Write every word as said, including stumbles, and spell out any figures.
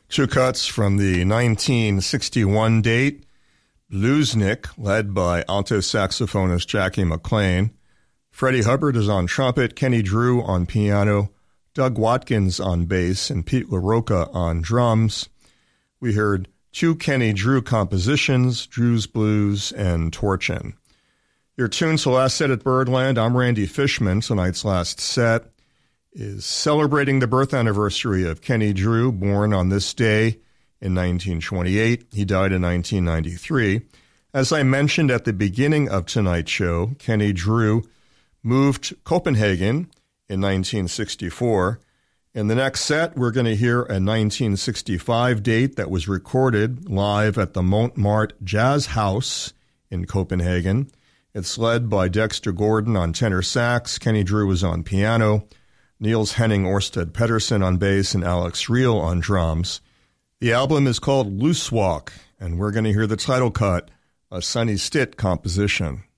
Two cuts from the nineteen sixty-one date, Bluesnik, led by alto saxophonist Jackie McLean. Freddie Hubbard is on trumpet, Kenny Drew on piano, Doug Watkins on bass, and Pete LaRocca on drums. We heard two Kenny Drew compositions, Drew's Blues and Torchin'. Your tunes to Last Set at Birdland. I'm Randy Fishman. Tonight's last set is celebrating the birth anniversary of Kenny Drew, born on this day in nineteen twenty-eight. He died in nineteen ninety-three. As I mentioned at the beginning of tonight's show, Kenny Drew moved to Copenhagen in nineteen sixty-four. In the next set, we're going to hear a nineteen sixty-five date that was recorded live at the Montmartre Jazz House in Copenhagen. It's led by Dexter Gordon on tenor sax, Kenny Drew was on piano, Niels Henning Orsted Pedersen on bass, and Alex Reel on drums. The album is called Loose Walk, and we're going to hear the title cut, a Sonny Stitt composition.